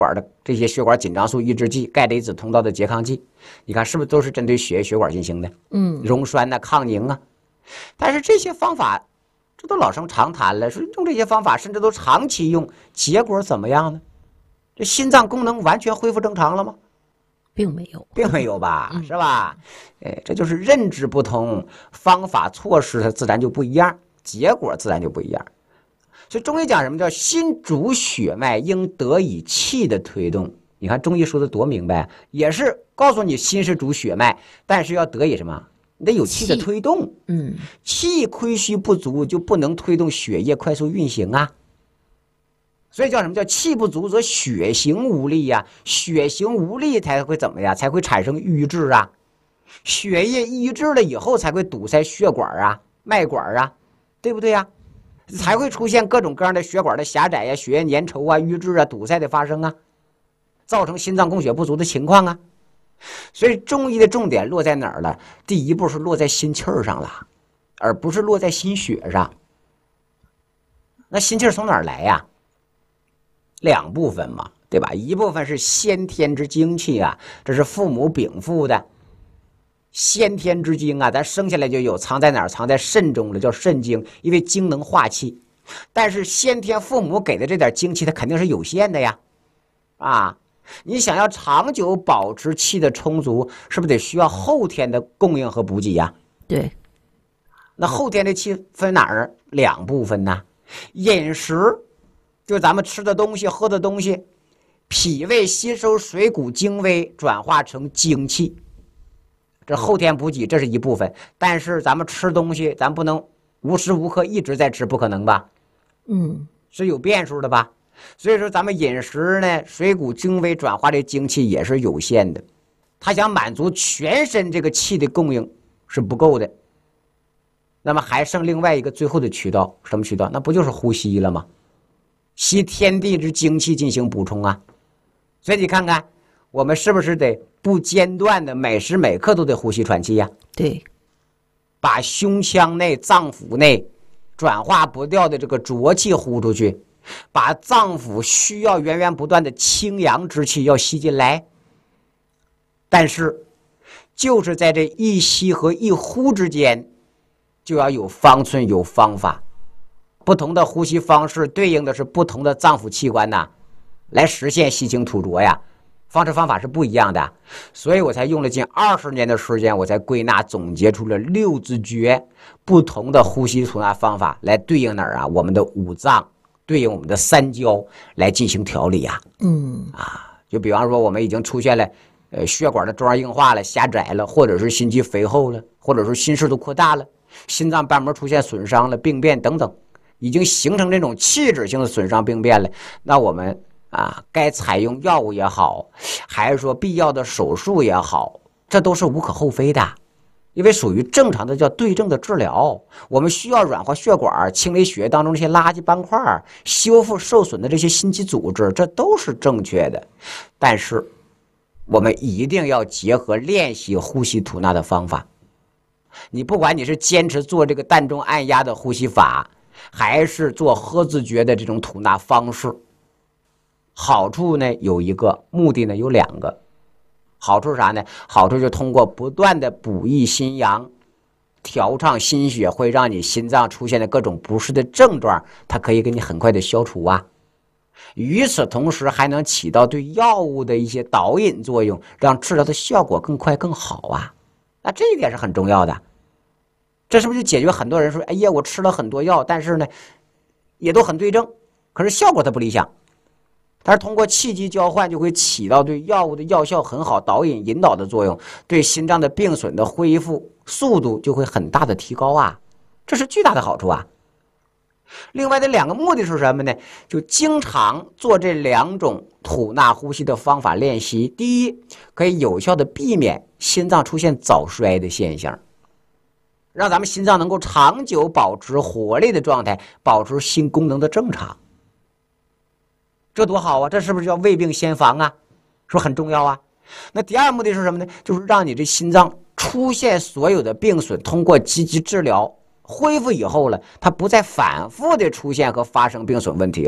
管的这些血管紧张素抑制剂、钙离子通道的拮抗剂，你看是不是都是针对血液血管进行的？溶栓呐、抗凝啊。但是这些方法，这都老生常谈了，说用这些方法甚至都长期用，结果怎么样呢？这心脏功能完全恢复正常了吗？ 并没有， 并没有吧，是吧？这就是认知不同，方法措施它自然就不一样，结果自然就不一样。所以中医讲什么叫心主血脉，应得以气的推动。你看中医说的多明白，也是告诉你心是主血脉，但是要得以什么？你得有气的推动。气亏虚不足，就不能推动血液快速运行啊。所以叫什么叫气不足则血行无力呀？血行无力才会怎么呀？才会产生瘀滞啊。血液瘀滞了以后才会堵塞血管啊、脉管啊，对不对呀？才会出现各种各样的血管的狭窄呀、血液粘稠啊、瘀滞啊、堵塞的发生啊，造成心脏供血不足的情况啊。所以中医的重点落在哪儿了？第一步是落在心气儿上了，而不是落在心血上。那心气儿从哪儿来呀？两部分嘛，对吧？一部分是先天之精气啊，这是父母禀赋的先天之精啊，咱生下来就有，藏在哪儿？藏在肾中了，叫肾精，因为精能化气。但是先天父母给的这点精气，它肯定是有限的呀，啊，你想要长久保持气的充足，是不是得需要后天的供应和补给呀？ 对。 那后天的气分哪儿？两部分呢，饮食，就是咱们吃的东西、喝的东西，脾胃吸收水谷精微，转化成精气。这后天补给这是一部分，但是咱们吃东西，咱不能无时无刻一直在吃，不可能吧？是有变数的吧？所以说咱们饮食呢，水谷精微转化这精气也是有限的，它想满足全身这个气的供应是不够的。那么还剩另外一个最后的渠道，什么渠道？那不就是呼吸了吗？吸天地之精气进行补充啊。所以你看看，我们是不是得不间断的每时每刻都得呼吸喘气呀？ 对， 把胸腔内、脏腑内转化不掉的这个浊气呼出去，把脏腑需要源源不断的清阳之气要吸进来。但是就是在这一吸和一呼之间，就要有方寸有方法，不同的呼吸方式对应的是不同的脏腑器官呐，来实现吸清吐浊呀，方式方法是不一样的。所以我才用了近20年的时间，我才归纳总结出了6字诀，不同的呼吸吐纳方法来对应哪儿啊？我们的五脏，对应我们的三焦来进行调理呀。就比方说我们已经出现了血管的中硬化了、狭窄了，或者是心肌肥厚了，或者是心室都扩大了，心脏瓣膜出现损伤了、病变等等，已经形成这种器质性的损伤病变了，那我们该采用药物也好，还是说必要的手术也好，这都是无可厚非的，因为属于正常的叫对症的治疗。我们需要软化血管、清理血液当中这些垃圾斑块、修复受损的这些心肌组织，这都是正确的。但是我们一定要结合练习呼吸吐纳的方法。你不管你是坚持做这个膻中按压的呼吸法，还是做喝字诀的这种吐纳方式，好处呢有一个，目的呢有2个。好处是啥呢？好处就通过不断的补益心阳，调畅心血，会让你心脏出现的各种不适的症状，它可以给你很快的消除啊。与此同时还能起到对药物的一些导引作用，让治疗的效果更快更好啊。那这一点是很重要的。这是不是就解决很多人说，哎呀，我吃了很多药，但是呢也都很对症，可是效果它不理想。但是通过气机交换，就会起到对药物的药效很好、导引引导的作用，对心脏的病损的恢复速度就会很大的提高啊，这是巨大的好处啊。另外的2个目的是什么呢？就经常做这2种吐纳呼吸的方法练习。第一，可以有效的避免心脏出现早衰的现象，让咱们心脏能够长久保持活力的状态，保持心功能的正常。这多好啊，这是不是叫未病先防啊？是不是很重要啊？那第2目的是什么呢？就是让你这心脏出现所有的病损，通过积极治疗恢复以后了，它不再反复的出现和发生病损问题了。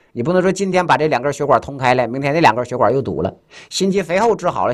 你不能说今天把这2根血管通开了，明天那2根血管又堵了。心肌肥厚治好了，